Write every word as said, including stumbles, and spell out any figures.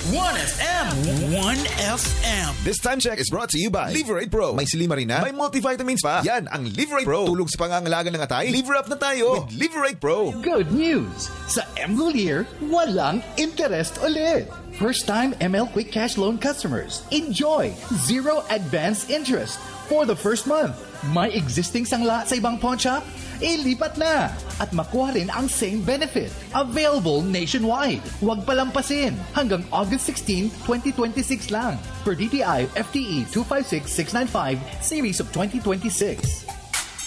one F M. one F M. This time check is brought to you by Liverate Pro. May Silimarina, may multivitamins pa. Yan ang Liverate Pro. Tulog sa pangangalaga ng atay. Liver up na tayo with Liverate Pro. Good news! Sa M-Golier, walang interest ulit. First-time M L Quick Cash Loan customers, enjoy zero advance interest for the first month. May existing sangla sa ibang pawn shop? Ilipat na at makuha rin ang same benefit. Available nationwide. Huwag palampasin. Hanggang August sixteenth, twenty twenty-six lang. Per D T I F T E two five six six nine five, Series of twenty twenty-six.